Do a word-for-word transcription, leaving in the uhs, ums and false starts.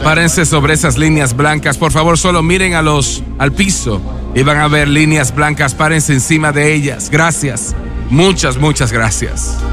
Párense sobre esas líneas blancas. Por favor, solo miren a los, al piso y van a ver líneas blancas. Párense encima de ellas. Gracias. Muchas, muchas gracias.